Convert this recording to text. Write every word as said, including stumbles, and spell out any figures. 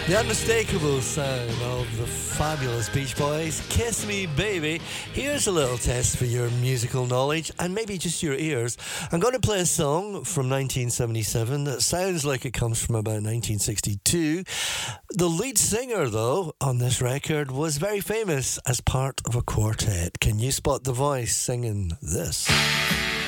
The unmistakable sound of the fabulous Beach Boys, Kiss Me Baby. Here's a little test for your musical knowledge and maybe just your ears. I'm going to play a song from nineteen seventy-seven that sounds like it comes from about nineteen sixty-two. The lead singer, though, on this record was very famous as part of a quartet. Can you spot the voice singing this?